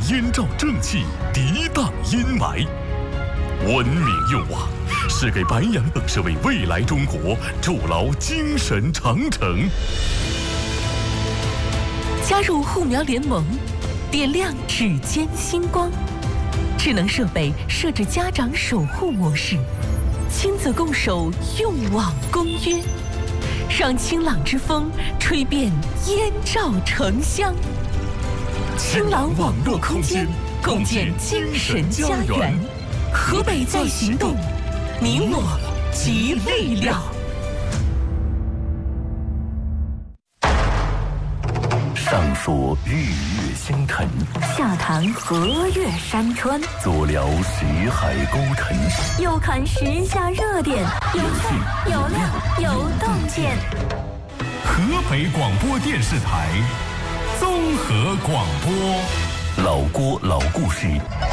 燕赵正气，涤荡阴霾。文明用网是给白杨等是为未来中国筑牢精神长城。 加入护苗联盟，点亮指尖星光。智能设备设置家长守护模式，亲子共守用网公约，让清朗之风吹遍燕赵城乡。清朗网络空间，共建精神家园。河北在行动，你我集力量。 上说日月星辰， 下谈河岳山川， 左聊识海沟沉， 右看时下热点，有趣有料有洞见。 河北广播电视台综合广播， 老郭老故事。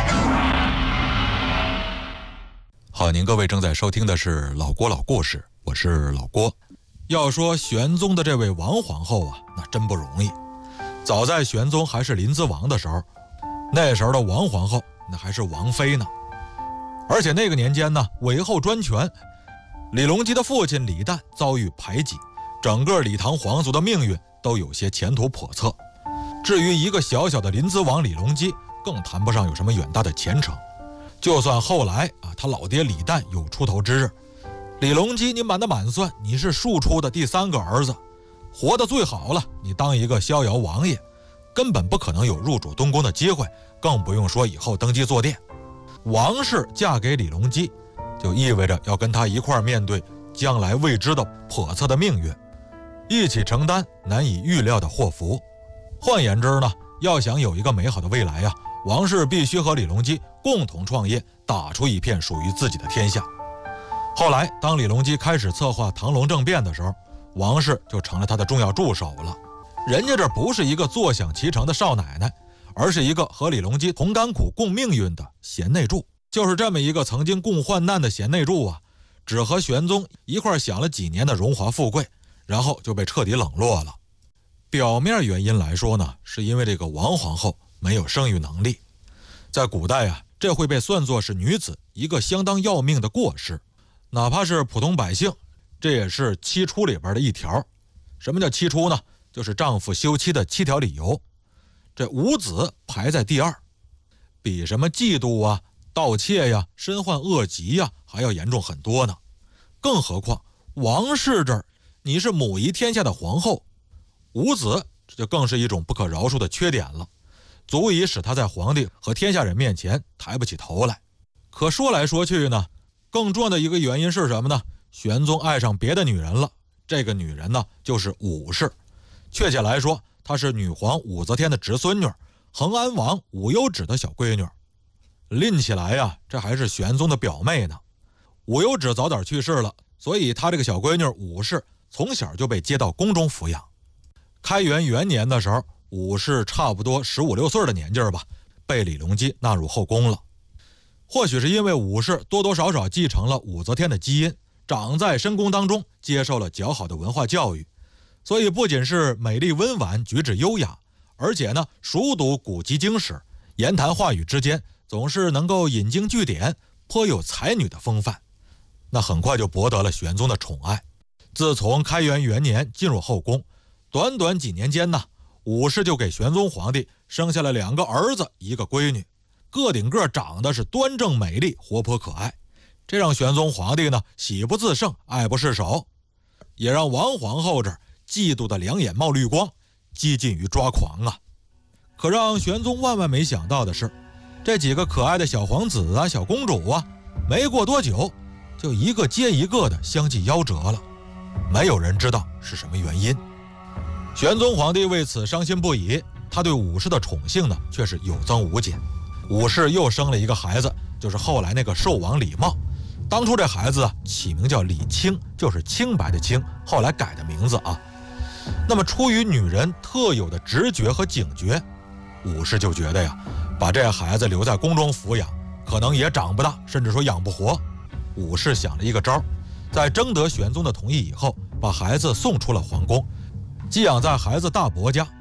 好，您各位正在收听的是老郭老故事，我是老郭。要说玄宗的这位王皇后啊，那真不容易。早在玄宗还是临淄王的时候，那时候的王皇后那还是王妃呢。而且那个年间呢，韦后专权，李隆基的父亲李旦遭遇排挤，整个李唐皇族的命运都有些前途叵测。至于一个小小的临淄王李隆基，更谈不上有什么远大的前程。就算后来他老爹李旦有出头之日，李隆基你满打满算你是庶出的第3个儿子，活得最好了，你当一个逍遥王爷，根本不可能有入主东宫的机会，更不用说以后登基坐殿。王氏嫁给李隆基，就意味着要跟他一块面对将来未知的叵测的命运，一起承担难以预料的祸福。换言之呢，要想有一个美好的未来王氏必须和李隆基共同创业，打出一片属于自己的天下。后来当李隆基开始策划唐隆政变的时候，王氏就成了他的重要助手了。人家这不是一个坐享其成的少奶奶，而是一个和李隆基同甘苦共命运的贤内助。就是这么一个曾经共患难的贤内助只和玄宗一块享了几年的荣华富贵，然后就被彻底冷落了。表面原因来说呢，是因为这个王皇后没有生育能力。在古代这会被算作是女子一个相当要命的过失，哪怕是普通百姓，这也是7出里边的一条。什么叫7出呢？就是丈夫休妻的7条理由。这无子排在第2，比什么嫉妒盗窃身患恶疾还要严重很多呢。更何况王氏这儿你是母仪天下的皇后，无子这就更是一种不可饶恕的缺点了，足以使她在皇帝和天下人面前抬不起头来。可说来说去呢，更重要的一个原因是什么呢？玄宗爱上别的女人了，这个女人呢就是武氏。确切来说，她是女皇武则天的侄孙女，恒安王武攸旨的小闺女。拎起来这还是玄宗的表妹呢。武攸旨早点去世了，所以她这个小闺女武氏从小就被接到宫中抚养。开元元年的时候，武氏差不多15、16岁的年纪吧，被李隆基纳入后宫了。或许是因为武氏多多少少继承了武则天的基因，长在深宫当中，接受了较好的文化教育，所以不仅是美丽温婉，举止优雅，而且呢熟读古籍经史，言谈话语之间总是能够引经据典，颇有才女的风范。那很快就博得了玄宗的宠爱。自从开元元年进入后宫，短短几年间呢，武氏就给玄宗皇帝生下了2个儿子1个闺女，个顶个长得是端正美丽，活泼可爱。这让玄宗皇帝呢喜不自胜，爱不释手，也让王皇后这儿嫉妒的两眼冒绿光，几近于抓狂可让玄宗万万没想到的是，这几个可爱的小皇子小公主没过多久就一个接一个的相继夭折了，没有人知道是什么原因。玄宗皇帝为此伤心不已，他对武氏的宠幸呢却是有增无减。武氏又生了一个孩子，就是后来那个寿王李瑁。当初这孩子起名叫李清，就是清白的清，后来改的名字那么出于女人特有的直觉和警觉，武氏就觉得把这孩子留在宫中抚养，可能也长不大，甚至说养不活。武氏想了一个招，在征得玄宗的同意以后，把孩子送出了皇宫，寄养在孩子大伯家，